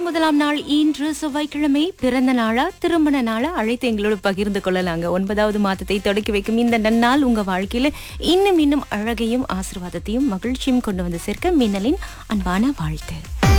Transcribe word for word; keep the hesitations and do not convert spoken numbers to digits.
முதலாம் நாள் இன்று செவ்வாய்க்கிழமை. பிறந்த நாளா திருமண நாளா அழைத்து எங்களோடு பகிர்ந்து கொள்ளலாங்க. ஒன்பதாவது மாதத்தை தொடக்கி வைக்கும் இந்த நன்னாள் உங்க வாழ்க்கையில இன்னும் இன்னும் அழகையும் ஆசீர்வாதத்தையும் மகிழ்ச்சியும் கொண்டு வந்து சேர்க்க மின்னலின் அன்பான வாழ்த்து.